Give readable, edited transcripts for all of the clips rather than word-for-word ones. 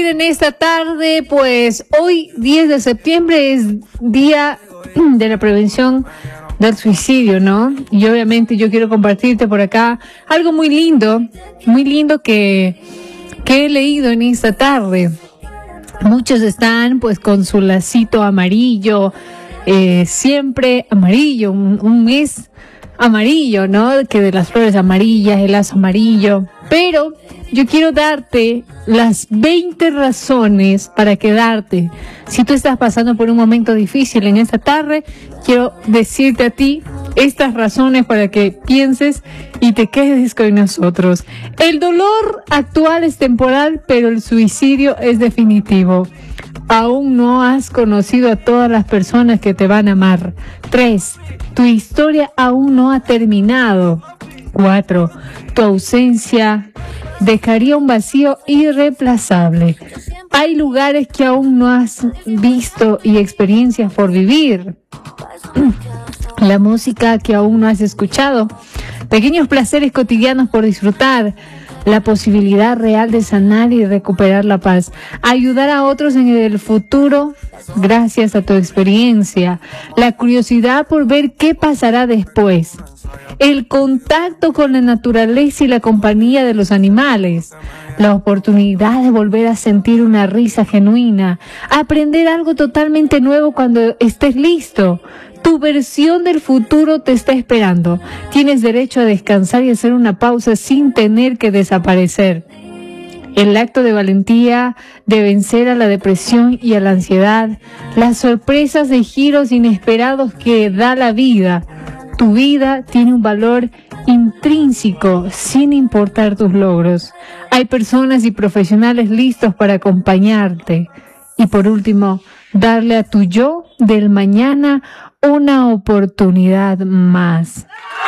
En esta tarde, pues hoy 10 de septiembre es día de la prevención del suicidio, ¿no? Y obviamente yo quiero compartirte por acá algo muy lindo que he leído en esta tarde. Muchos están pues con su lacito amarillo, siempre amarillo, un mes amarillo, ¿no? Que de las flores amarillas, el lazo amarillo. Pero yo quiero darte las 20 razones para quedarte. Si tú estás pasando por un momento difícil en esta tarde, quiero decirte a ti estas razones para que pienses y te quedes con nosotros. El dolor actual es temporal, pero el suicidio es definitivo. Aún no has conocido a todas las personas que te van a amar. 3. Tu historia aún no ha terminado. 4. Tu ausencia dejaría un vacío irreemplazable. Hay lugares que aún no has visto y experiencias por vivir. La música que aún no has escuchado. Pequeños placeres cotidianos por disfrutar. La posibilidad real de sanar y recuperar la paz. Ayudar a otros en el futuro gracias a tu experiencia. La curiosidad por ver qué pasará después. El contacto con la naturaleza y la compañía de los animales. La oportunidad de volver a sentir una risa genuina. Aprender algo totalmente nuevo cuando estés listo. Tu versión del futuro te está esperando. Tienes derecho a descansar y hacer una pausa sin tener que desaparecer. El acto de valentía de vencer a la depresión y a la ansiedad. Las sorpresas de giros inesperados que da la vida. Tu vida tiene un valor intrínseco sin importar tus logros. Hay personas y profesionales listos para acompañarte. Y por último, darle a tu yo del mañana una oportunidad más.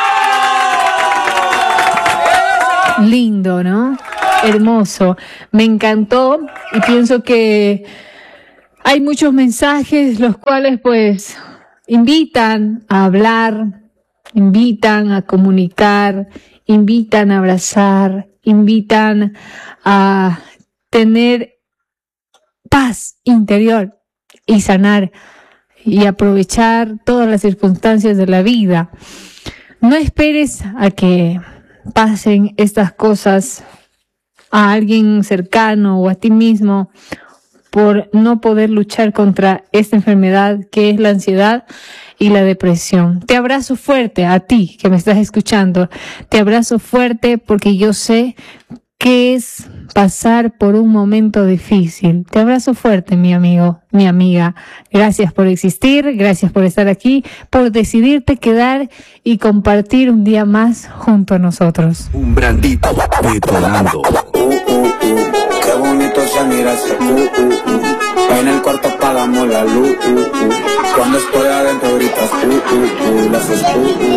Lindo, ¿no? Hermoso. Me encantó y pienso que hay muchos mensajes los cuales pues invitan a hablar, invitan a comunicar, invitan a abrazar, invitan a tener paz interior y sanar y aprovechar todas las circunstancias de la vida. No esperes a que pasen estas cosas a alguien cercano o a ti mismo por no poder luchar contra esta enfermedad que es la ansiedad y la depresión. Te abrazo fuerte a ti que me estás escuchando. Te abrazo fuerte porque yo sé que es pasar por un momento difícil. Te abrazo fuerte, mi amigo, mi amiga. Gracias por existir, gracias por estar aquí, por decidirte quedar y compartir un día más junto a nosotros. Un brandito detonando. Qué bonito se mira ese En el cuarto apagamos la luz. Cuando estoy adentro gritas, las